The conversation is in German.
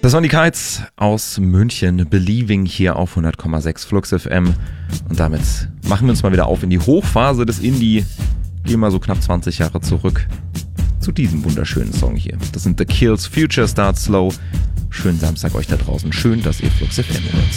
Das waren die Kites aus München, Believing hier auf 100,6 Flux FM. Und damit machen wir uns mal wieder auf in die Hochphase des Indie. Gehen mal so knapp 20 Jahre zurück zu diesem wunderschönen Song hier. Das sind The Kills, Future Starts Slow. Schönen Samstag euch da draußen. Schön, dass ihr Flux FM hört.